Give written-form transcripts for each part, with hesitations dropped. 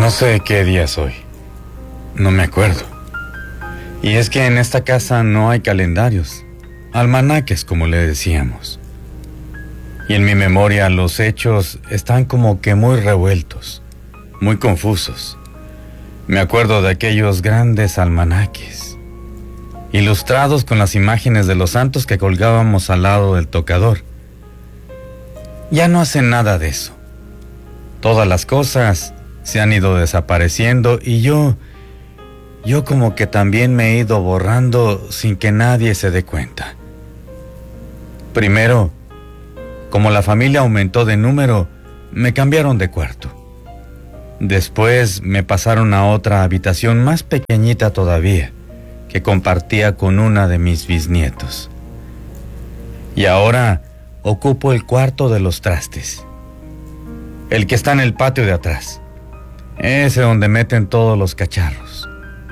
No sé qué día es hoy. No me acuerdo. Y es que en esta casa no hay calendarios, almanaques como le decíamos. Y en mi memoria los hechos están como que muy revueltos, muy confusos. Me acuerdo de aquellos grandes almanaques, ilustrados con las imágenes de los santos que colgábamos al lado del tocador. Ya no hacen nada de eso. Todas las cosas se han ido desapareciendo y yo como que también me he ido borrando sin que nadie se dé cuenta. Primero, como la familia aumentó de número, me cambiaron de cuarto. Después me pasaron a otra habitación más pequeñita todavía, que compartía con una de mis bisnietos. Y ahora ocupo el cuarto de los trastes, el que está en el patio de atrás, ese donde meten todos los cacharros.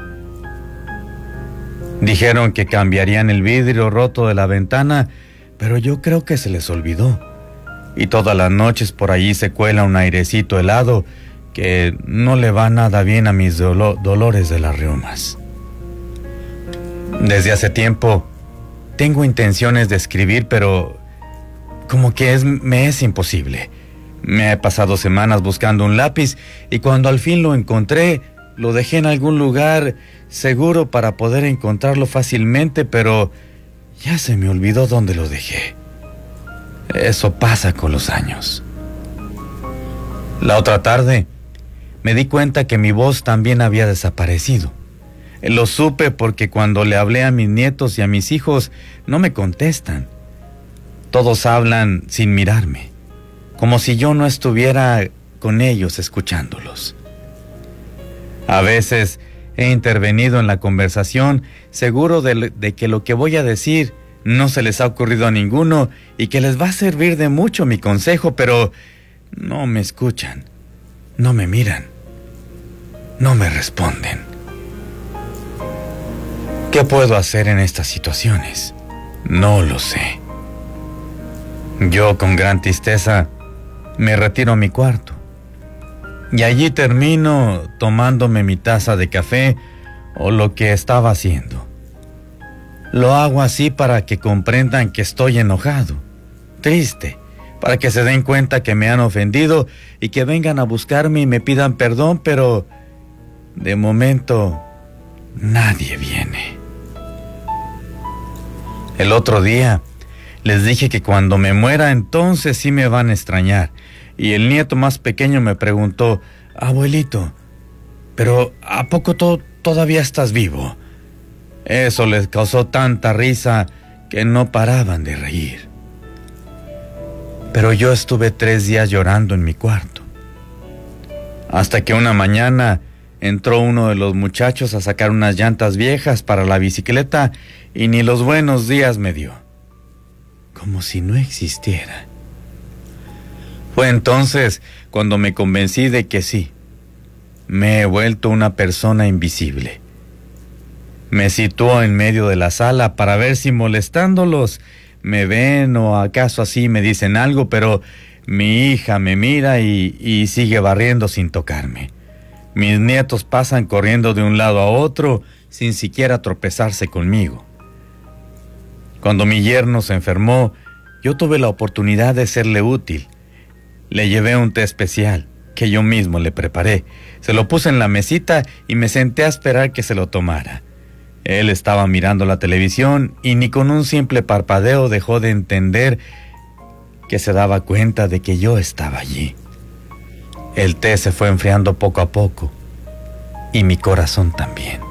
Dijeron que cambiarían el vidrio roto de la ventana, pero yo creo que se les olvidó. Y todas las noches por allí se cuela un airecito helado que no le va nada bien a mis dolores de las reumas. Desde hace tiempo tengo intenciones de escribir, pero como que me es imposible. Me he pasado semanas buscando un lápiz y cuando al fin lo encontré, lo dejé en algún lugar seguro para poder encontrarlo fácilmente, pero ya se me olvidó dónde lo dejé. Eso pasa con los años. La otra tarde me di cuenta que mi voz también había desaparecido. Lo supe porque cuando le hablé a mis nietos y a mis hijos no me contestan. Todos hablan sin mirarme, como si yo no estuviera con ellos escuchándolos. A veces he intervenido en la conversación, seguro de que lo que voy a decir no se les ha ocurrido a ninguno y que les va a servir de mucho mi consejo, pero no me escuchan, no me miran, no me responden. ¿Qué puedo hacer en estas situaciones? No lo sé. Yo, con gran tristeza, me retiro a mi cuarto y allí termino tomándome mi taza de café o lo que estaba haciendo. Lo hago así para que comprendan que estoy enojado, triste, para que se den cuenta que me han ofendido y que vengan a buscarme y me pidan perdón, pero de momento nadie viene. El otro día les dije que cuando me muera entonces sí me van a extrañar. Y el nieto más pequeño me preguntó: abuelito, ¿pero a poco todavía estás vivo? Eso les causó tanta risa que no paraban de reír. Pero yo estuve 3 días llorando en mi cuarto. Hasta que una mañana entró uno de los muchachos a sacar unas llantas viejas para la bicicleta y ni los buenos días me dio. Como si no existiera. Fue entonces cuando me convencí de que sí, me he vuelto una persona invisible. Me sitúo en medio de la sala para ver si molestándolos me ven o acaso así me dicen algo, pero mi hija me mira y sigue barriendo sin tocarme. Mis nietos pasan corriendo de un lado a otro sin siquiera tropezarse conmigo. Cuando mi yerno se enfermó, yo tuve la oportunidad de serle útil. Le llevé un té especial que yo mismo le preparé. Se lo puse en la mesita y me senté a esperar que se lo tomara. Él estaba mirando la televisión y ni con un simple parpadeo dejó de entender que se daba cuenta de que yo estaba allí. El té se fue enfriando poco a poco y mi corazón también.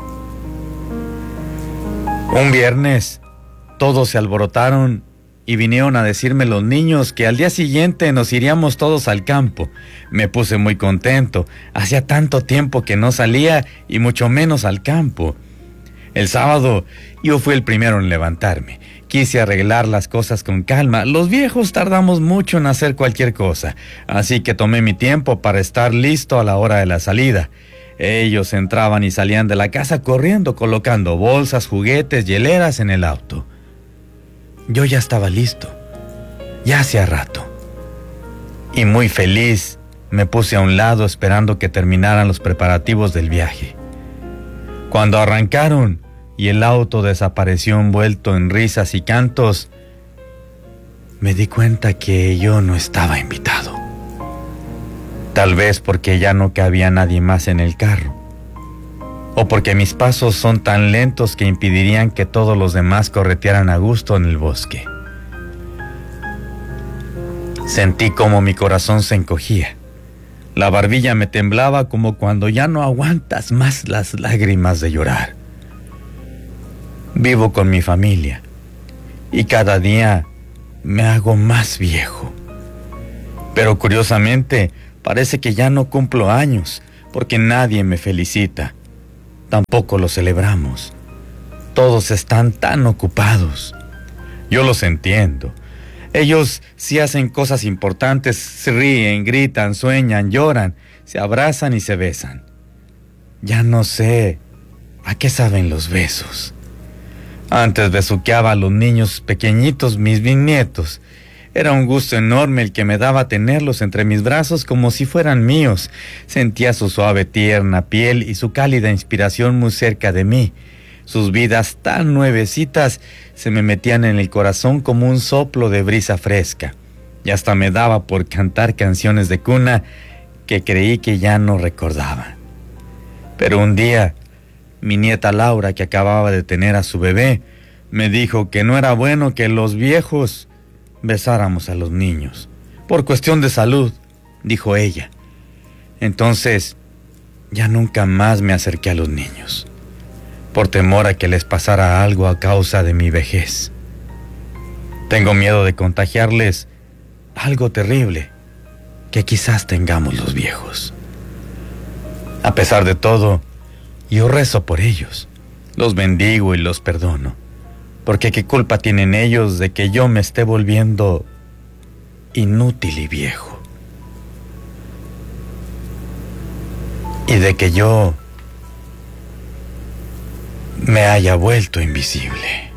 Un viernes todos se alborotaron y vinieron a decirme los niños que al día siguiente nos iríamos todos al campo. Me puse muy contento. Hacía tanto tiempo que no salía y mucho menos al campo. El sábado yo fui el primero en levantarme. Quise arreglar las cosas con calma. Los viejos tardamos mucho en hacer cualquier cosa, así que tomé mi tiempo para estar listo a la hora de la salida. Ellos entraban y salían de la casa corriendo, colocando bolsas, juguetes, hieleras en el auto. Yo ya estaba listo, ya hacía rato, y muy feliz Me puse a un lado esperando que terminaran los preparativos del viaje. Cuando arrancaron y el auto desapareció envuelto en risas y cantos, me di cuenta que yo no estaba invitado. Tal vez porque ya no cabía nadie más en el carro, o porque mis pasos son tan lentos que impedirían que todos los demás corretearan a gusto en el bosque. Sentí como mi corazón se encogía. La barbilla me temblaba como cuando ya no aguantas más las lágrimas de llorar. Vivo con mi familia y cada día me hago más viejo. Pero curiosamente, parece que ya no cumplo años porque nadie me felicita. Tampoco lo celebramos. Todos están tan ocupados. Yo los entiendo. Ellos sí hacen cosas importantes, se ríen, gritan, sueñan, lloran, se abrazan y se besan. Ya no sé a qué saben los besos. Antes besuqueaba a los niños pequeñitos, mis bisnietos. Era un gusto enorme el que me daba tenerlos entre mis brazos como si fueran míos. Sentía su suave, tierna piel y su cálida inspiración muy cerca de mí. Sus vidas tan nuevecitas se me metían en el corazón como un soplo de brisa fresca. Y hasta me daba por cantar canciones de cuna que creí que ya no recordaba. Pero un día, mi nieta Laura, que acababa de tener a su bebé, me dijo que no era bueno que los viejos besáramos a los niños. Por cuestión de salud, dijo ella. Entonces, ya nunca más me acerqué a los niños, por temor a que les pasara algo a causa de mi vejez. Tengo miedo de contagiarles algo terrible que quizás tengamos los viejos. A pesar de todo, yo rezo por ellos, los bendigo y los perdono, porque qué culpa tienen ellos de que yo me esté volviendo inútil y viejo, y de que yo me haya vuelto invisible.